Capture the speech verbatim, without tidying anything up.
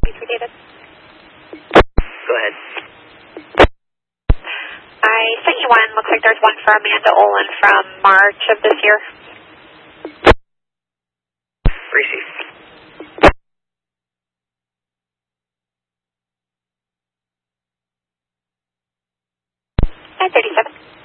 for David. Go ahead. I sent you one. Looks like there's one for Amanda Olin from March of this year. Receive. nine thirty-seven.